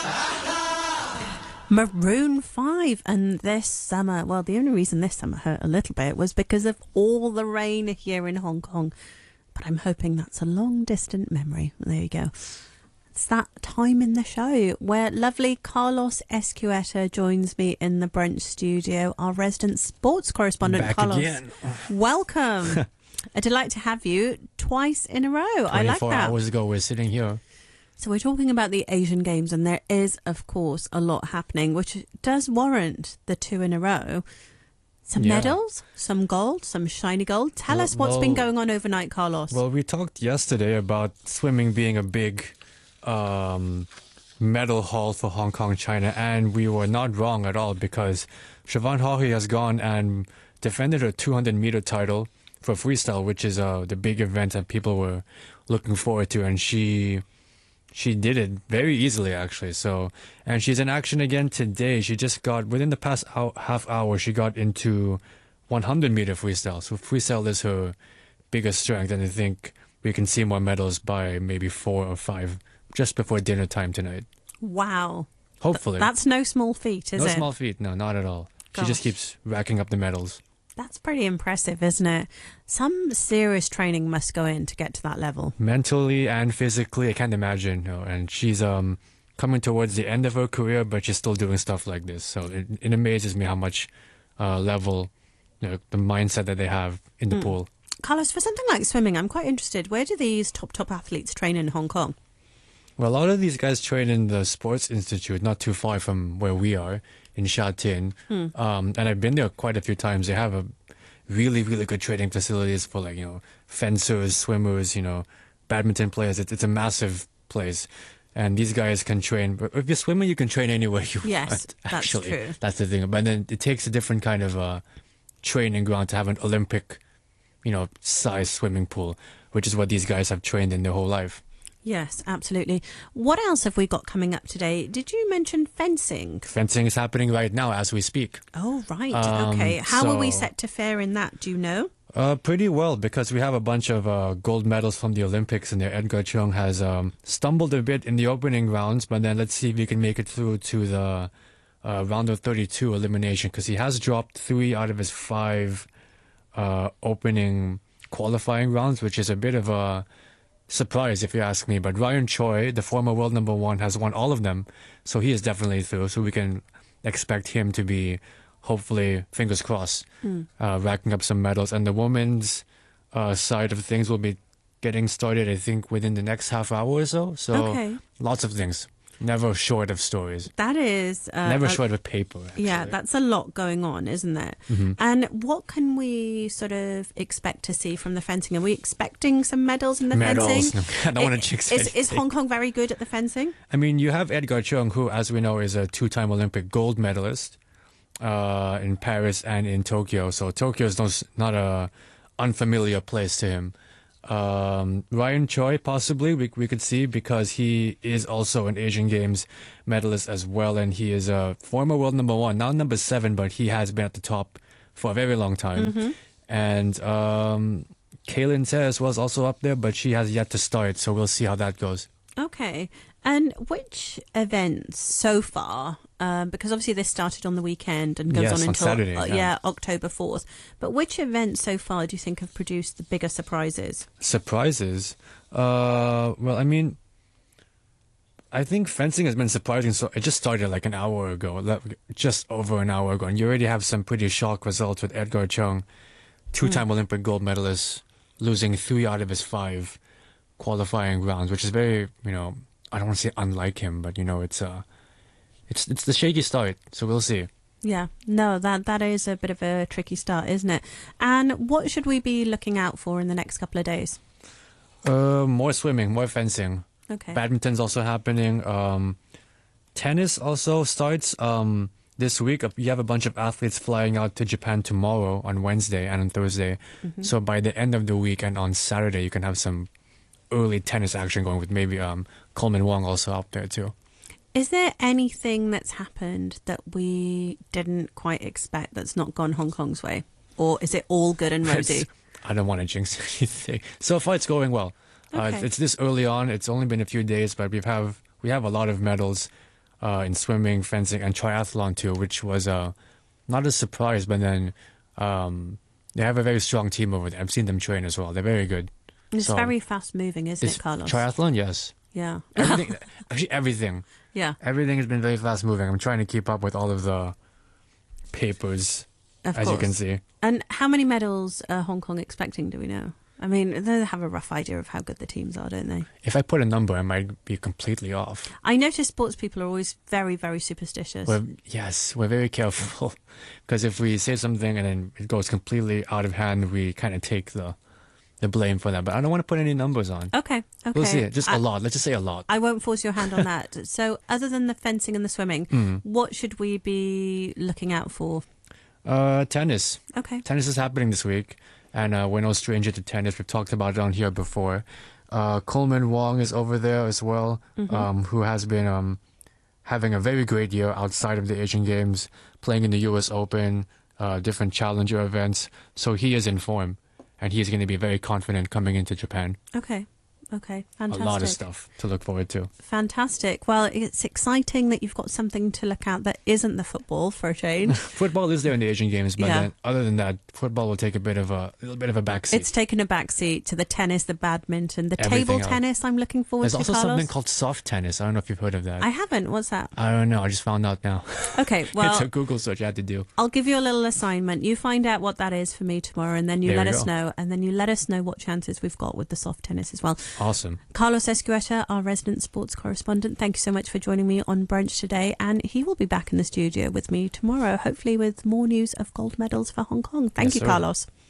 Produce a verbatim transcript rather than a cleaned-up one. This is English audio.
Maroon five, and this summer, well, the only reason this summer hurt a little bit was because of all the rain here in Hong Kong. But I'm hoping that's a long distant memory. There you go. It's that time in the show where lovely Carlos Escueta joins me in the Brunch studio, our resident sports correspondent. Back Carlos, again. Welcome. A delight to have you twice in a row. I like that. twenty-four hours ago, we're sitting here. So we're talking about the Asian Games, and there is, of course, a lot happening, which does warrant the two in a row. Some Yeah. medals, some gold, some shiny gold. Tell Well- us what's well- been going on overnight, Carlos. Well, we talked yesterday about swimming being a big um, medal haul for Hong Kong, China, and we were not wrong at all because Siobhan Hawley has gone and defended her two hundred meter title for freestyle, which is uh, the big event that people were looking forward to, and she she did it very easily, actually. So, and she's in action again today. She just got within the past hour, half hour, she got into one hundred meter freestyle. So freestyle is her biggest strength, and I think we can see more medals by maybe four or five just before dinner time tonight. Wow. Hopefully, That's no small feat, is no it? small feat. No, not at all. She Gosh. just keeps racking up the medals. That's pretty impressive, isn't it? Some serious training must go in to get to that level. Mentally and physically, I can't imagine. You know, and she's um coming towards the end of her career, but she's still doing stuff like this. So it, it amazes me how much uh, level, you know, the mindset that they have in the pool. Carlos, for something like swimming, I'm quite interested. Where do these top, top athletes train in Hong Kong? Well, a lot of these guys train in the Sports Institute, not too far from where we are in Sha Tin. Um, and I've been there quite a few times. They have a really, really good training facilities for, like, you know, fencers, swimmers, you know, badminton players. It's, it's a massive place. And these guys can train. But if you're swimming, you can train anywhere you Yes, want. that's Actually, true. that's the thing. But then it takes a different kind of uh, training ground to have an Olympic, you know, size swimming pool, which is what these guys have trained in their whole life. Yes, absolutely. What else have we got coming up today? Did you mention fencing? Fencing is happening right now as we speak. Oh, right. Um, okay. How are we so- set to fare in that? Do you know? Uh, pretty well, because we have a bunch of uh, gold medals from the Olympics in there. Edgar Chung has um, stumbled a bit in the opening rounds, but then let's see if he can make it through to the uh, round of thirty-two elimination, because he has dropped three out of his five uh, opening qualifying rounds, which is a bit of a surprise if you ask me. But Ryan Choi, the former world number one, has won all of them, so he is definitely through. So we can expect him to be, hopefully, fingers crossed, uh, racking up some medals. And the women's uh, side of things will be getting started, I think, within the next half hour or so. So Okay. lots of things. Never short of stories. That is... Uh, Never a- short of paper, actually. Yeah, that's a lot going on, isn't there? Mm-hmm. And what can we sort of expect to see from the fencing? Are we expecting some medals in the Medals. fencing? I don't want to I- jinx is, is anything. Hong Kong very good at the fencing? I mean, you have Edgar Chung, who, as we know, is a two-time Olympic gold medalist uh, in Paris and in Tokyo. So Tokyo is no, not a unfamiliar place to him. Um, Ryan Choi, possibly, we, we could see, because he is also an Asian Games medalist as well, and he is a former world number one, now number seven, but he has been at the top for a very long time. And um, Kaylin Tess was also up there, but she has yet to start, so we'll see how that goes. Okay. And which events so far, um, because obviously this started on the weekend and goes Yes, on on until Saturday, uh, yeah. yeah, October fourth, but which events so far do you think have produced the bigger surprises? Surprises? Uh, well, I mean, I think fencing has been surprising. So it just started like an hour ago, le- just over an hour ago, and you already have some pretty shock results with Edgar Chung, two-time Olympic gold medalist, losing three out of his five qualifying rounds, which is very, you know, I don't want to say unlike him, but you know, it's uh, it's it's the shaky start. So we'll see. Yeah, no, that that is a bit of a tricky start, isn't it? And what should we be looking out for in the next couple of days? Uh, more swimming, more fencing. Okay. Badminton's also happening. Um, tennis also starts um, this week. You have a bunch of athletes flying out to Japan tomorrow, on Wednesday and on Thursday. So by the end of the week and on Saturday, you can have some early tennis action going, with maybe um, Coleman Wong also out there too. Is there anything that's happened that we didn't quite expect that's not gone Hong Kong's way? Or is it all good and rosy? I don't want to jinx anything. So far, it's going well. Uh, Okay. it's this early on. It's only been a few days, but we have we have a lot of medals. uh, in swimming, fencing, and triathlon too, which was uh, not a surprise. But then um, they have a very strong team over there. I've seen them train as well. They're very good. It's So, very fast moving, isn't it's it, Carlos? Triathlon, yes. yeah. Everything, actually, everything. yeah, Everything has been very fast moving. I'm trying to keep up with all of the papers, of as course. you can see. And how many medals are Hong Kong expecting, do we know? I mean, they have a rough idea of how good the teams are, don't they? If I put a number, I might be completely off. I notice sports people are always very, very superstitious. We're, yes, we're very careful because if we say something and then it goes completely out of hand, we kind of take the the blame for that. But I don't want to put any numbers on. okay, okay. We'll see it. Just I, a lot. Let's just say a lot. I won't force your hand on that. So, other than the fencing and the swimming, Mm. what should we be looking out for? Uh, tennis. Okay. Tennis is happening this week, and uh, we're no stranger to tennis. We've talked about it on here before. Uh, Coleman Wong is over there as well, Mhm. um, who has been um, having a very great year outside of the Asian Games, playing in the U S Open, uh, different challenger events. So he is in form, and he's going to be very confident coming into Japan. Okay. Okay. Fantastic. A lot of stuff to look forward to. Fantastic. Well, it's exciting that you've got something to look at that isn't the football for a change. Football is there in the Asian Games, but Yeah. then other than that, football will take a bit of a, a little bit of a backseat. It's taken a backseat to the tennis, the badminton, the Everything table else. tennis. I'm looking forward There's to. also Carlos. something called soft tennis. I don't know if you've heard of that. I haven't. What's that? I don't know. I just found out now. Okay. Well, It's a Google search I had to do. I'll give you a little assignment. You find out what that is for me tomorrow, and then you There let you us go. know, and then you let us know what chances we've got with the soft tennis as well. Awesome. Carlos Escueta, our resident sports correspondent, thank you so much for joining me on Brunch today, and he will be back in the studio with me tomorrow, hopefully with more news of gold medals for Hong Kong. Thank Yes, you, sir. Carlos.